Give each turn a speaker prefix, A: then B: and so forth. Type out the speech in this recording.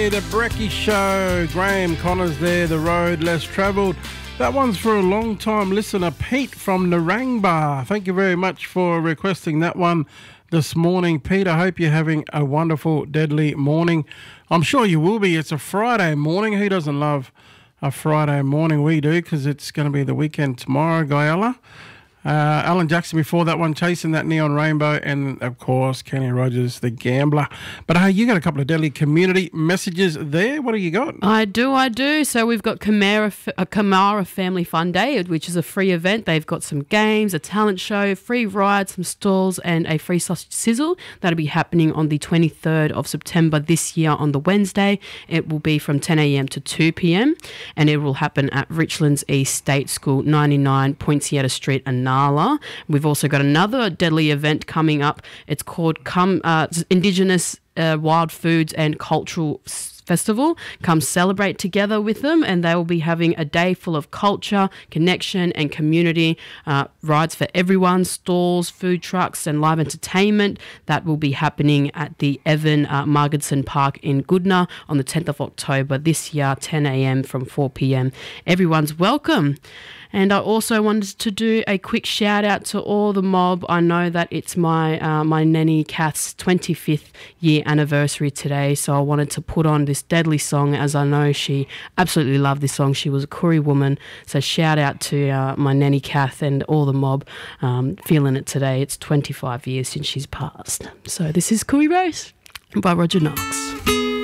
A: The Brekkie Show, Graham Connors there, The Road Less Travelled. That one's for a long-time listener, Pete from Narangba. Thank you very much for requesting that one this morning, Pete. I hope you're having a wonderful, deadly morning. I'm sure you will be. It's a Friday morning. Who doesn't love a Friday morning? We do, because it's going to be the weekend tomorrow, Guyella. Alan Jackson before that one, Chasing That Neon Rainbow, and of course Kenny Rogers, The Gambler. But hey, you got a couple of deadly community messages there. What do you got?
B: I do. So we've got Kamara Family Fun Day, which is a free event. They've got some games, a talent show, free rides, some stalls, and a free sausage sizzle. That'll be happening on the 23rd of September this year on the Wednesday. It will be from 10 a.m. to 2 p.m. and it will happen at Richlands East State School, 99 Poinciana Street, and Nala. We've also got another deadly event coming up. It's called Indigenous Wild Foods and Cultural Festival. Come celebrate together with them, and they will be having a day full of culture, connection and community, rides for everyone, stalls, food trucks and live entertainment. That will be happening at the Evan Margetson Park in Goodna on the 10th of October this year, 10 a.m. from 4 p.m. Everyone's welcome. And I also wanted to do a quick shout out to all the mob. I know that it's my nanny Kath's 25th year anniversary today, so I wanted to put on this deadly song, as I know she absolutely loved this song. She was a Koori woman, so shout out to my nanny Kath and all the mob feeling it today. It's 25 years since she's passed. So this is Koori Rose by Roger Knox.